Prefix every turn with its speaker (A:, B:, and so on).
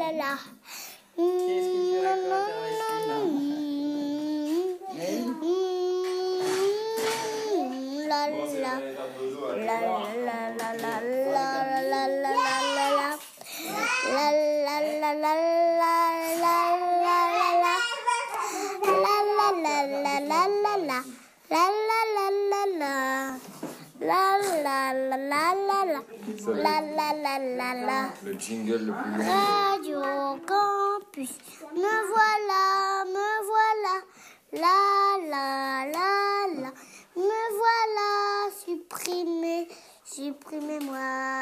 A: la.
B: Qu'est-ce que tu racontes,
A: La la la la la la la la la la. La la la la la la la la la. La la la la la la la. La la la la la. La la la la la la. La la la la la.
C: Le jingle le plus long.
A: Radio Campus, me voilà, la la la la, me voilà, supprimez-moi.